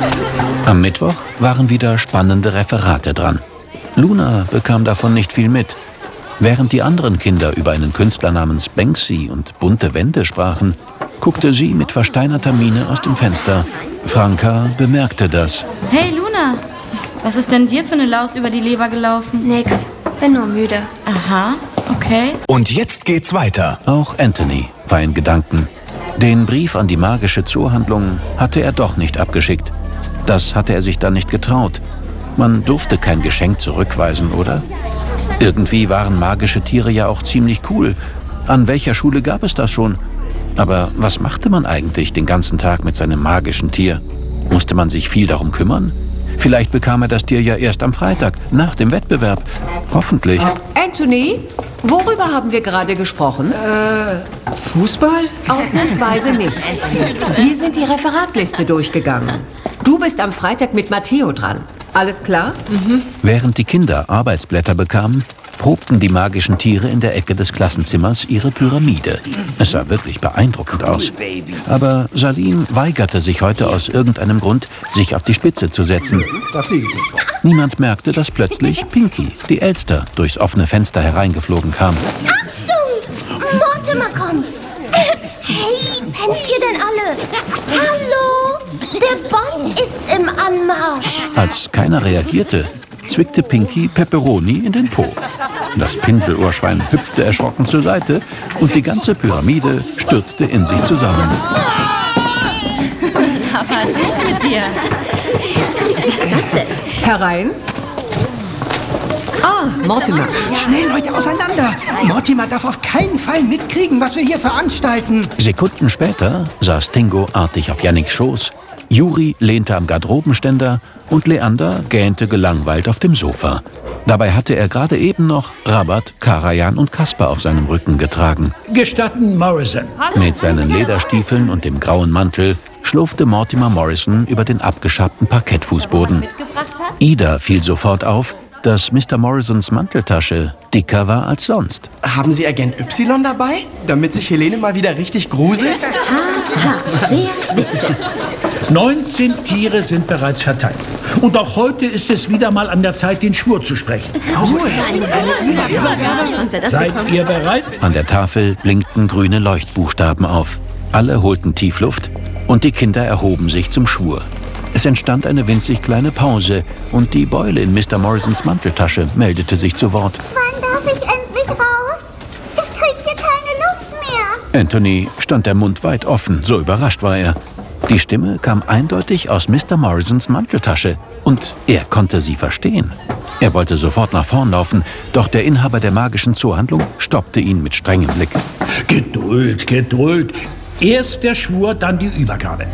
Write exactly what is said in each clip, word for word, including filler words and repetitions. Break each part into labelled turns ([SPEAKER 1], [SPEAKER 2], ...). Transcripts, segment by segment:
[SPEAKER 1] Am Mittwoch waren wieder spannende Referate dran. Luna bekam davon nicht viel mit. Während die anderen Kinder über einen Künstler namens Banksy und bunte Wände sprachen, guckte sie mit versteinerter Miene aus dem Fenster. Franka bemerkte das.
[SPEAKER 2] Hey Luna, was ist denn dir für eine Laus über die Leber gelaufen?
[SPEAKER 3] Nix, bin nur müde.
[SPEAKER 2] Aha, okay.
[SPEAKER 4] Und jetzt geht's weiter.
[SPEAKER 1] Auch Anthony war in Gedanken. Den Brief an die magische Zoohandlung hatte er doch nicht abgeschickt. Das hatte er sich dann nicht getraut. Man durfte kein Geschenk zurückweisen, oder? Irgendwie waren magische Tiere ja auch ziemlich cool. An welcher Schule gab es das schon? Aber was machte man eigentlich den ganzen Tag mit seinem magischen Tier? Musste man sich viel darum kümmern? Vielleicht bekam er das Tier ja erst am Freitag, nach dem Wettbewerb. Hoffentlich.
[SPEAKER 5] Anthony, worüber haben wir gerade gesprochen?
[SPEAKER 6] Äh, Fußball?
[SPEAKER 5] Ausnahmsweise nicht. Wir sind die Referatliste durchgegangen. Du bist am Freitag mit Matteo dran. Alles klar?
[SPEAKER 1] Mhm. Während die Kinder Arbeitsblätter bekamen, probten die magischen Tiere in der Ecke des Klassenzimmers ihre Pyramide. Es sah wirklich beeindruckend aus. Aber Salim weigerte sich heute aus irgendeinem Grund, sich auf die Spitze zu setzen. Niemand merkte, dass plötzlich Pinky, die Elster, durchs offene Fenster hereingeflogen kam.
[SPEAKER 3] Achtung! Mortimer kommt! Hey, pennt ihr denn alle? Hallo? Der Boss ist im Anmarsch.
[SPEAKER 1] Als keiner reagierte, zwickte Pinky Pepperoni in den Po. Das Pinselohrschwein hüpfte erschrocken zur Seite und die ganze Pyramide stürzte in sich zusammen.
[SPEAKER 2] Aber du mit dir.
[SPEAKER 5] Was ist das denn? Herein. Ah, Mortimer.
[SPEAKER 6] Schnell euch auseinander! Mortimer darf auf keinen Fall mitkriegen, was wir hier veranstalten.
[SPEAKER 1] Sekunden später saß Tingo artig auf Yannicks Schoß, Juri lehnte am Garderobenständer und Leander gähnte gelangweilt auf dem Sofa. Dabei hatte er gerade eben noch Rabat, Karajan und Kasper auf seinem Rücken getragen.
[SPEAKER 7] Gestatten, Morrison.
[SPEAKER 1] Mit seinen Lederstiefeln und dem grauen Mantel schlurfte Mortimer Morrison über den abgeschabten Parkettfußboden. Ida fiel sofort auf, dass Mister Morrisons Manteltasche dicker war als sonst.
[SPEAKER 8] Haben Sie Agent Y dabei, damit sich Helene mal wieder richtig gruselt?
[SPEAKER 3] Haha, sehr witzig.
[SPEAKER 7] neunzehn Tiere sind bereits verteilt. Und auch heute ist es wieder mal an der Zeit, den Schwur zu sprechen. Seid ihr bereit?
[SPEAKER 1] An der Tafel blinkten grüne Leuchtbuchstaben auf. Alle holten Tiefluft und die Kinder erhoben sich zum Schwur. Es entstand eine winzig kleine Pause und die Beule in Mister Morrisons Manteltasche meldete sich zu Wort.
[SPEAKER 3] Wann darf ich endlich raus? Ich krieg hier keine Luft mehr.
[SPEAKER 1] Anthony stand der Mund weit offen, so überrascht war er. Die Stimme kam eindeutig aus Mister Morrisons Manteltasche und er konnte sie verstehen. Er wollte sofort nach vorn laufen, doch der Inhaber der magischen Zoohandlung stoppte ihn mit strengem Blick.
[SPEAKER 7] Geduld, Geduld. Erst der Schwur, dann die Übergabe.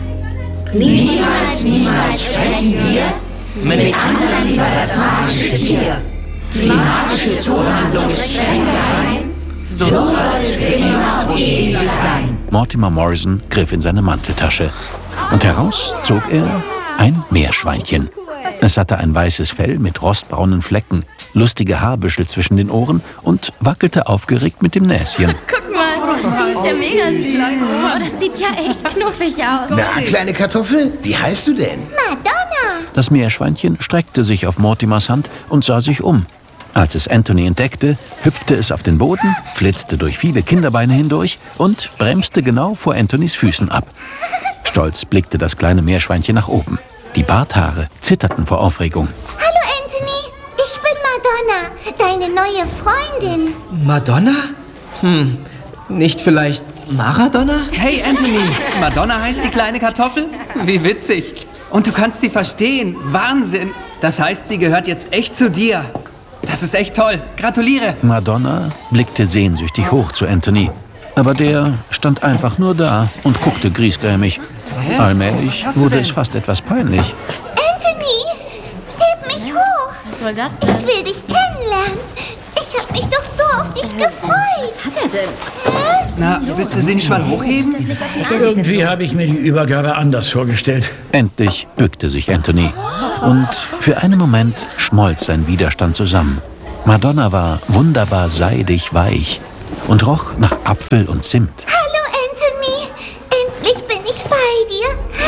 [SPEAKER 9] Niemals, niemals sprechen wir mit anderen über das magische Tier. Die magische Zoohandlung ist streng geheim. So soll es für immer und ewig sein.
[SPEAKER 1] Mortimer Morrison griff in seine Manteltasche und heraus zog er ein Meerschweinchen. Es hatte ein weißes Fell mit rostbraunen Flecken, lustige Haarbüschel zwischen den Ohren und wackelte aufgeregt mit dem Näschen.
[SPEAKER 2] Guck mal, die ist ja mega süß. Oh, das sieht ja echt knuffig aus.
[SPEAKER 10] Na, kleine Kartoffel, wie heißt du denn?
[SPEAKER 3] Madonna.
[SPEAKER 1] Das Meerschweinchen streckte sich auf Mortimers Hand und sah sich um. Als es Anthony entdeckte, hüpfte es auf den Boden, flitzte durch viele Kinderbeine hindurch und bremste genau vor Anthonys Füßen ab. Stolz blickte das kleine Meerschweinchen nach oben. Die Barthaare zitterten vor Aufregung.
[SPEAKER 3] Hallo Anthony, ich bin Madonna, deine neue Freundin.
[SPEAKER 8] Madonna? Hm, nicht vielleicht Maradona?
[SPEAKER 11] Hey Anthony, Madonna heißt die kleine Kartoffel? Wie witzig. Und du kannst sie verstehen. Wahnsinn. Das heißt, sie gehört jetzt echt zu dir. Das ist echt toll. Gratuliere.
[SPEAKER 1] Madonna blickte sehnsüchtig hoch zu Anthony. Aber der stand einfach nur da und guckte griesgrämig. Allmählich wurde es fast etwas peinlich.
[SPEAKER 3] Anthony, heb mich hoch.
[SPEAKER 2] Was soll das denn?
[SPEAKER 3] Ich will dich kennenlernen. Ich hab mich doch so auf dich gefreut.
[SPEAKER 2] Was hat er denn?
[SPEAKER 11] Na, willst du sie nicht mal hochheben?
[SPEAKER 7] Irgendwie habe ich mir die Übergabe anders vorgestellt.
[SPEAKER 1] Endlich bückte sich Anthony. Und für einen Moment schmolz sein Widerstand zusammen. Madonna war wunderbar seidig weich und roch nach Apfel und Zimt.
[SPEAKER 3] Hallo Anthony, endlich bin ich bei dir.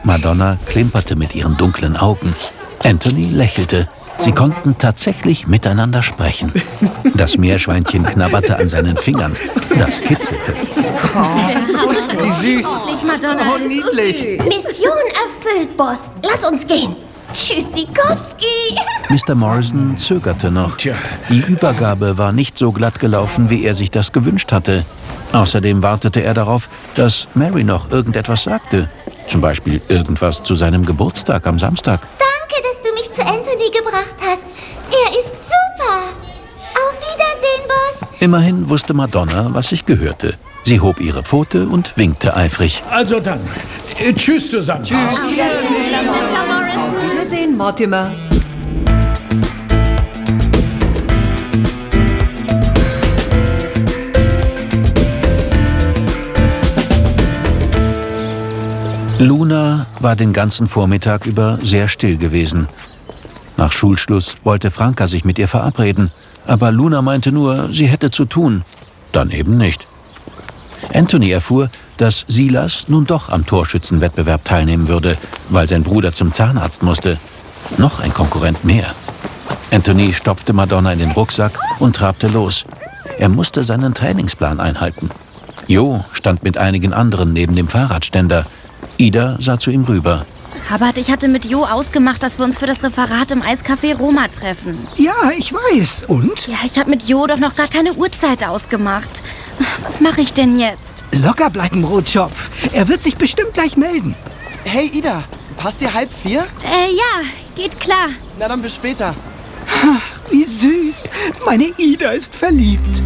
[SPEAKER 1] Madonna klimperte mit ihren dunklen Augen. Anthony lächelte. Sie konnten tatsächlich miteinander sprechen. Das Meerschweinchen knabberte an seinen Fingern. Das kitzelte.
[SPEAKER 2] Oh,
[SPEAKER 8] wie süß.
[SPEAKER 2] Madonna.
[SPEAKER 8] Oh, niedlich.
[SPEAKER 3] Mission erfüllt, Boss. Lass uns gehen. Tschüssikowski.
[SPEAKER 1] Mister Morrison zögerte noch. Die Übergabe war nicht so glatt gelaufen, wie er sich das gewünscht hatte. Außerdem wartete er darauf, dass Mary noch irgendetwas sagte. Zum Beispiel irgendwas zu seinem Geburtstag am Samstag.
[SPEAKER 3] Danke, dass du mich zu Anthony gebracht hast. Er ist super. Auf Wiedersehen, Boss.
[SPEAKER 1] Immerhin wusste Madonna, was sich gehörte. Sie hob ihre Pfote und winkte eifrig.
[SPEAKER 7] Also dann, äh, tschüss zusammen.
[SPEAKER 5] Tschüss. Wiedersehen, Mortimer.
[SPEAKER 1] Luna war den ganzen Vormittag über sehr still gewesen. Nach Schulschluss wollte Franka sich mit ihr verabreden, aber Luna meinte nur, sie hätte zu tun. Dann eben nicht. Anthony erfuhr, dass Silas nun doch am Torschützenwettbewerb teilnehmen würde, weil sein Bruder zum Zahnarzt musste. Noch ein Konkurrent mehr. Anthony stopfte Madonna in den Rucksack und trabte los. Er musste seinen Trainingsplan einhalten. Jo stand mit einigen anderen neben dem Fahrradständer. Ida sah zu ihm rüber.
[SPEAKER 2] Robert, ich hatte mit Jo ausgemacht, dass wir uns für das Referat im Eiscafé Roma treffen.
[SPEAKER 6] Ja, ich weiß. Und?
[SPEAKER 2] Ja, ich habe mit Jo doch noch gar keine Uhrzeit ausgemacht. Was mache ich denn jetzt?
[SPEAKER 6] Locker bleiben, Rotschopf. Er wird sich bestimmt gleich melden.
[SPEAKER 8] Hey, Ida, passt dir halb vier?
[SPEAKER 2] Äh, ja, geht klar.
[SPEAKER 8] Na dann bis später.
[SPEAKER 6] Ach, wie süß. Meine Ida ist verliebt.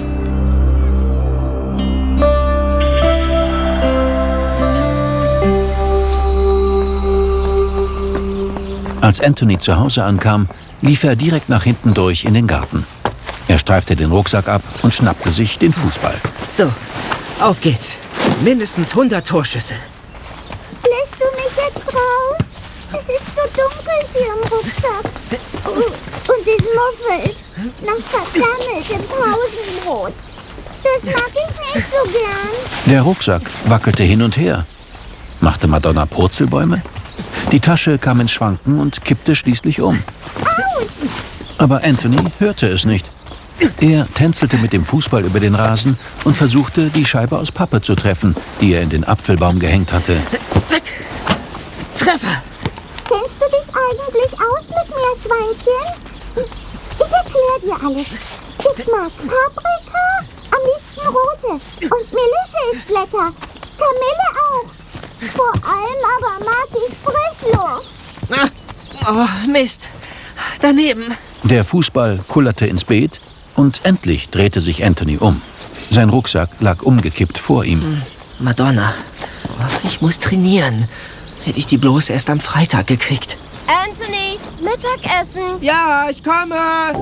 [SPEAKER 1] Als Anthony zu Hause ankam, lief er direkt nach hinten durch in den Garten. Er streifte den Rucksack ab und schnappte sich den Fußball.
[SPEAKER 12] So, auf geht's. Mindestens hundert Torschüsse.
[SPEAKER 3] Lässt du mich jetzt raus? Es ist so dunkel hier im Rucksack. Und es muffelt nach vergammeltem Pausenbrot. Das mag ich nicht so gern.
[SPEAKER 1] Der Rucksack wackelte hin und her. Machte Madonna Purzelbäume? Die Tasche kam ins Schwanken und kippte schließlich um. Aber Anthony hörte es nicht. Er tänzelte mit dem Fußball über den Rasen und versuchte, die Scheibe aus Pappe zu treffen, die er in den Apfelbaum gehängt hatte.
[SPEAKER 12] Treffer!
[SPEAKER 3] Kennst du dich eigentlich aus mit Meerschweinchen? Ich erkläre dir alles. Ich mag Paprika, am liebsten rote. Und Melisse ist lecker. Kamille auch. Vor allem aber mag ich Frischluft.
[SPEAKER 12] Oh, Mist. Daneben.
[SPEAKER 1] Der Fußball kullerte ins Beet und endlich drehte sich Anthony um. Sein Rucksack lag umgekippt vor ihm.
[SPEAKER 12] Madonna, ich muss trainieren. Hätte ich die bloß erst am Freitag gekriegt.
[SPEAKER 3] Anthony, Mittagessen.
[SPEAKER 12] Ja, ich komme.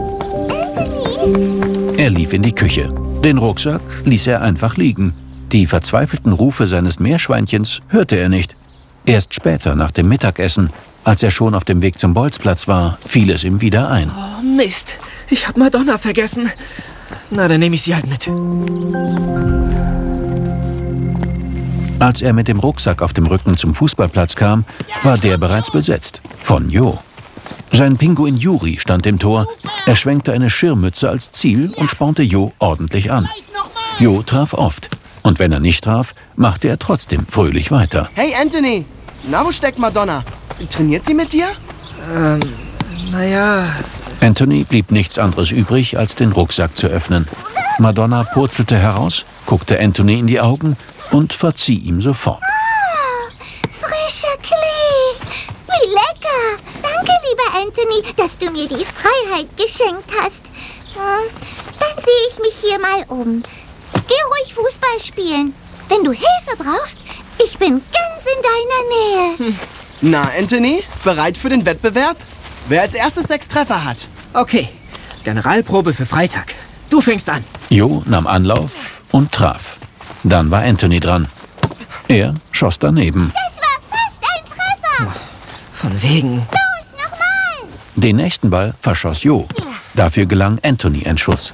[SPEAKER 3] Anthony.
[SPEAKER 1] Er lief in die Küche. Den Rucksack ließ er einfach liegen. Die verzweifelten Rufe seines Meerschweinchens hörte er nicht. Erst später, nach dem Mittagessen, als er schon auf dem Weg zum Bolzplatz war, fiel es ihm wieder ein.
[SPEAKER 12] Oh, Mist. Ich hab Madonna vergessen. Na, dann nehme ich sie halt mit.
[SPEAKER 1] Als er mit dem Rucksack auf dem Rücken zum Fußballplatz kam, war der bereits besetzt. Von Jo. Sein Pinguin Juri stand im Tor. Er schwenkte eine Schirmmütze als Ziel und spornte Jo ordentlich an. Jo traf oft. Und wenn er nicht traf, machte er trotzdem fröhlich weiter.
[SPEAKER 8] Hey, Anthony. Na, wo steckt Madonna? Trainiert sie mit dir?
[SPEAKER 12] Ähm, naja...
[SPEAKER 1] Anthony blieb nichts anderes übrig, als den Rucksack zu öffnen. Madonna purzelte heraus, guckte Anthony in die Augen und verzieh ihm sofort.
[SPEAKER 3] Oh, frischer Klee. Wie lecker. Danke, lieber Anthony, dass du mir die Freiheit geschenkt hast. Dann sehe ich mich hier mal um. Geh ruhig Fußball spielen. Wenn du Hilfe brauchst, ich bin ganz in deiner Nähe.
[SPEAKER 8] Hm. Na, Anthony, bereit für den Wettbewerb? Wer als erstes sechs Treffer hat.
[SPEAKER 12] Okay, Generalprobe für Freitag. Du fängst an.
[SPEAKER 1] Jo nahm Anlauf und traf. Dann war Anthony dran. Er schoss daneben.
[SPEAKER 3] Das war fast ein Treffer.
[SPEAKER 12] Von wegen.
[SPEAKER 3] Los, nochmal.
[SPEAKER 1] Den nächsten Ball verschoss Jo. Dafür gelang Anthony ein Schuss.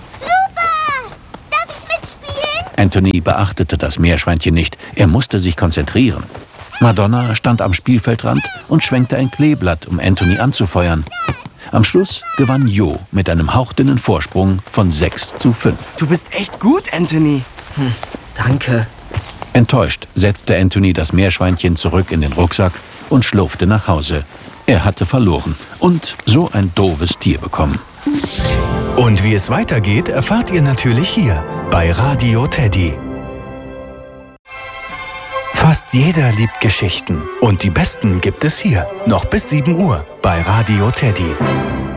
[SPEAKER 1] Anthony beachtete das Meerschweinchen nicht. Er musste sich konzentrieren. Madonna stand am Spielfeldrand und schwenkte ein Kleeblatt, um Anthony anzufeuern. Am Schluss gewann Jo mit einem hauchdünnen Vorsprung von sechs zu fünf.
[SPEAKER 8] Du bist echt gut, Anthony.
[SPEAKER 12] Hm, danke.
[SPEAKER 1] Enttäuscht setzte Anthony das Meerschweinchen zurück in den Rucksack und schlurfte nach Hause. Er hatte verloren und so ein doofes Tier bekommen.
[SPEAKER 4] Und wie es weitergeht, erfahrt ihr natürlich hier bei Radio Teddy. Fast jeder liebt Geschichten und die besten gibt es hier, noch bis sieben Uhr bei Radio Teddy.